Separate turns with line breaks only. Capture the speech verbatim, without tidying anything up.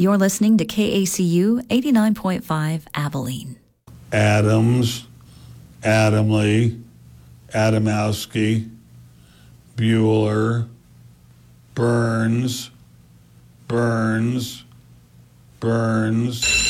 You're listening to K A C U eighty-nine point five Abilene.
Adams, Adamley, Adamowski, Bueller, Burns, Burns, Burns.